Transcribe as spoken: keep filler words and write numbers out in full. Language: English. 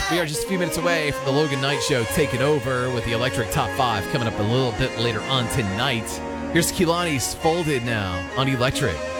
We are just a few minutes away from the Logan Knight Show taking over with the Electric Top five coming up a little bit later on tonight. Here's Kehlani's Folded now on Electric.